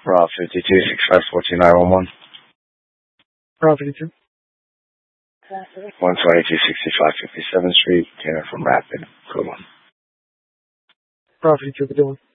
Route 52, 6514 911. Route 52. 122 65 57th Street, Tanner from Rapid. Good one. Route 52, good one.